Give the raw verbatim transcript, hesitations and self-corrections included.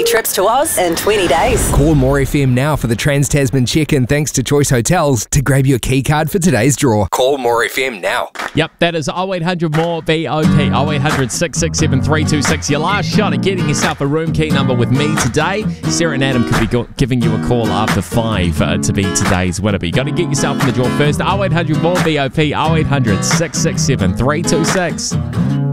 twenty trips to Oz in twenty days. Call More F M now for the Trans-Tasman check-in thanks to Choice Hotels to grab your key card for today's draw. Call More F M now. Yep, that is oh eight hundred more V O P, oh eight hundred, six six seven, three two six. Your last shot at getting yourself a room key number with me today. Sarah and Adam could be go- giving you a call after five uh, to be today's winner. But you got to get yourself in the draw first. oh eight hundred more V O P, oh eight hundred, six six seven, three two six.